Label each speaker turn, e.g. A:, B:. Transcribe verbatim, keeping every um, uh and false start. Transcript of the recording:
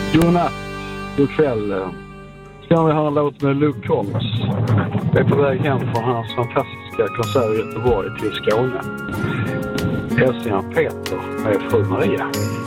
A: God natt, god kväll. Ska vi höra en låt med Luke Combs. Jag är på väg hem från hans fantastiska konsert i Göteborg till Skåne. Hälsningar Peter med fru Maria.